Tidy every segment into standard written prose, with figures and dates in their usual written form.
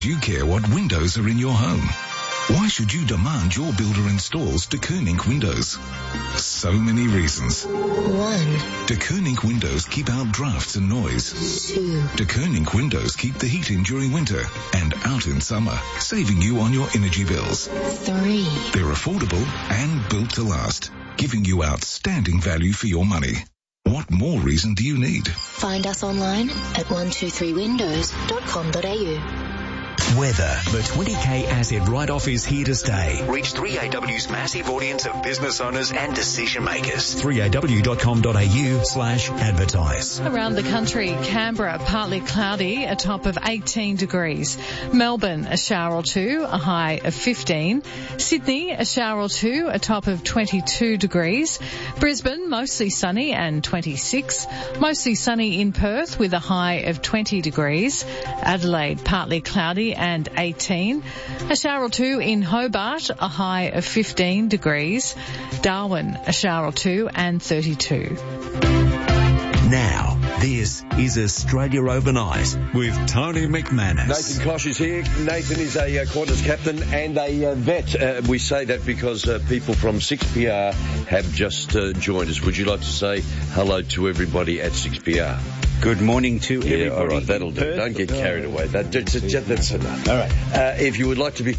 Do you care what windows are in your home? Why should you demand your builder installs De Koning windows? So many reasons. 1. De Koning windows keep out drafts and noise. 2. De Koning windows keep the heat in during winter and out in summer, saving you on your energy bills. 3. They're affordable and built to last, giving you outstanding value for your money. What more reason do you need? Find us online at 123windows.com.au. Weather. The 20K asset write-off is here to stay. Reach 3AW's massive audience of business owners and decision makers. 3AW.com.au/advertise. Around the country, Canberra, partly cloudy, a top of 18 degrees. Melbourne, a shower or two, a high of 15. Sydney, a shower or two, a top of 22 degrees. Brisbane, mostly sunny and 26. Mostly sunny in Perth with a high of 20 degrees. Adelaide, partly cloudy and 18. A shower or two in Hobart, a high of 15 degrees. Darwin, a shower or two and 32. Now, this is Australia Overnight with Tony McManus. Nathan Kosh is here. Nathan is a Qantas captain and a vet. We say that because people from 6PR have just joined us. Would you like to say hello to everybody at 6PR? Good morning to everybody. Yeah, all right, that'll do. Don't get carried away. That's enough. All right. If you would like to be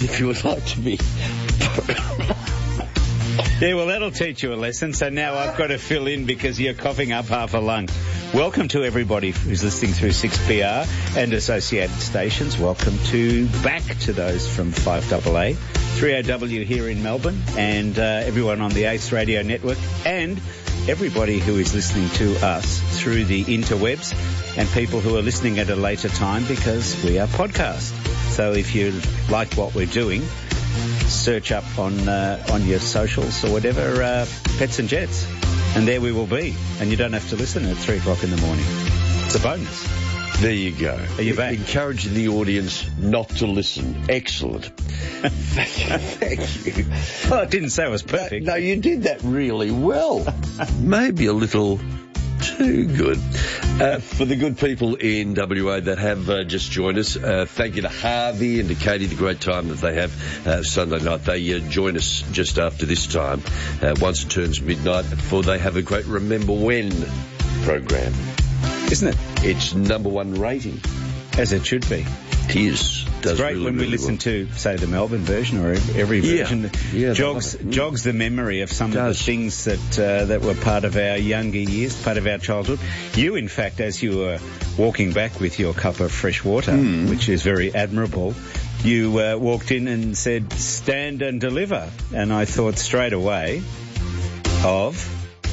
Yeah, well, that'll teach you a lesson. So now I've got to fill in because you're coughing up half a lung. Welcome to everybody who's listening through 6PR and associated stations. Welcome back to those from 5AA, 3AW here in Melbourne, and everyone on the Ace Radio Network, and everybody who is listening to us through the interwebs, and people who are listening at a later time because we are podcast. So if you like what we're doing, search up on your socials or whatever, Pets and Jets, and there we will be. And you don't have to listen at 3 o'clock in the morning. It's a bonus. There you go. Are you back? Encouraging the audience not to listen. Excellent. Thank you. Well, I didn't say it was perfect. No, you did that really well. Maybe a little too good. For the good people in WA that have just joined us, thank you to Harvey and to Katie, the great time that they have Sunday night. They join us just after this time, once it turns midnight, for they have a great Remember When program. Isn't it? It's #1 rating. As it should be. It is. It's great really, when we listen to, say, the Melbourne version or every version. Yeah, jogs the memory of some of the things that were part of our younger years, part of our childhood. You, in fact, as you were walking back with your cup of fresh water, which is very admirable, you walked in and said, "Stand and deliver." And I thought straight away of...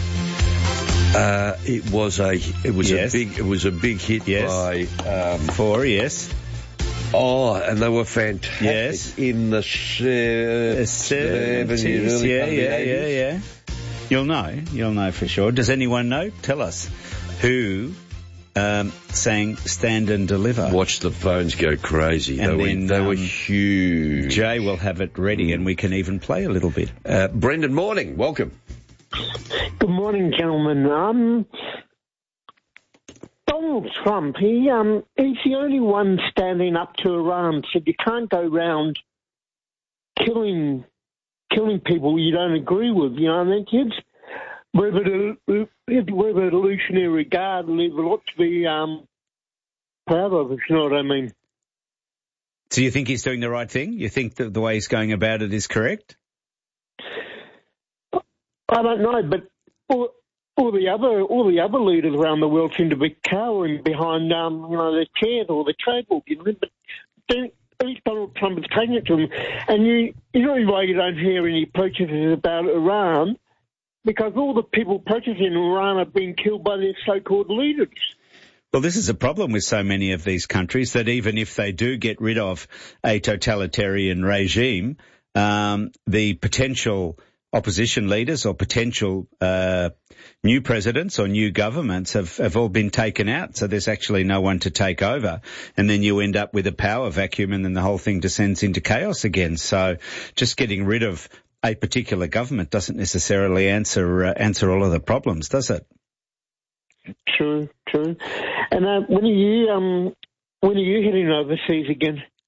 It was a big hit by 4, yes. Oh, and they were fantastic. Yes. In the 70s. Yeah. You'll know for sure. Does anyone know? Tell us who sang "Stand and Deliver." Watch the phones go crazy. They were huge. Jay will have it ready, and we can even play a little bit. Brendan, morning. Welcome. Good morning, gentlemen. Donald Trump, he's the only one standing up to Iran. So you can't go around killing people you don't agree with. You know what I mean, kids? Revolutionary Guard, leave a lot to be proud of, if you know what I mean. So you think he's doing the right thing? You think that the way he's going about it is correct? I don't know, but all the other leaders around the world seem to be cowering behind their chairs or the table. But at least Donald Trump is taking it to them, and you know why you don't hear any protests about Iran, because all the people protesting in Iran are being killed by their so-called leaders. Well, this is a problem with so many of these countries, that even if they do get rid of a totalitarian regime, the potential opposition leaders or potential new presidents or new governments have all been taken out, so there's actually no one to take over, and then you end up with a power vacuum, and then the whole thing descends into chaos again. So just getting rid of a particular government doesn't necessarily answer all of the problems, does it? True. And when are you heading overseas again?